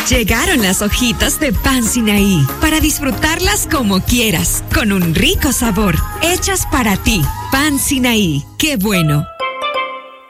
Llegaron las hojitas de pan Sinaí para disfrutarlas como quieras, con un rico sabor, hechas para ti. Pan Sinaí, qué bueno.